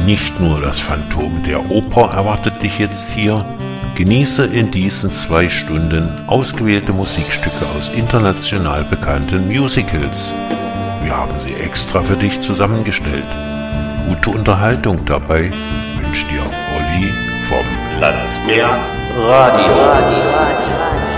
Nicht nur das Phantom der Oper erwartet dich jetzt hier. Genieße in diesen 2 Stunden ausgewählte Musikstücke aus international bekannten Musicals. Wir haben sie extra für dich zusammengestellt. Gute Unterhaltung dabei wünscht dir Olli vom Landsberg Radio.